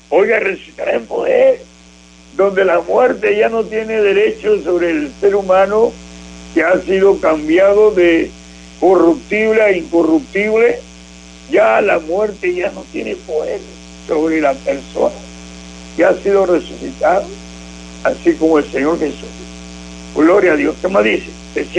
Oiga, resucitará en poder, donde la muerte ya no tiene derecho sobre el ser humano, que ha sido cambiado de corruptible a incorruptible. Ya la muerte ya no tiene poder sobre la persona que ha sido resucitado, así como el Señor Jesús. Gloria a Dios. ¿Qué más dice?